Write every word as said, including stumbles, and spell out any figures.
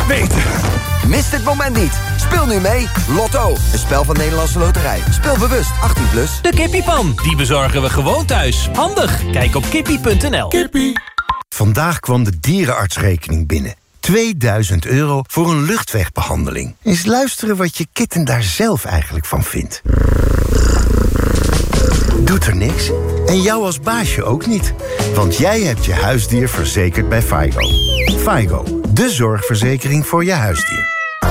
weten. Mis dit moment niet. Speel nu mee. Lotto, een spel van Nederlandse Loterij. Speel bewust, achttien plus. De kippiepan, die bezorgen we gewoon thuis. Handig, kijk op kippie punt n l. Kippie. Vandaag kwam de dierenartsrekening binnen. tweeduizend euro voor een luchtwegbehandeling. Eens luisteren wat je kitten daar zelf eigenlijk van vindt. Doet er niks. En jou als baasje ook niet. Want jij hebt je huisdier verzekerd bij Faigo. Faigo, de zorgverzekering voor je huisdier.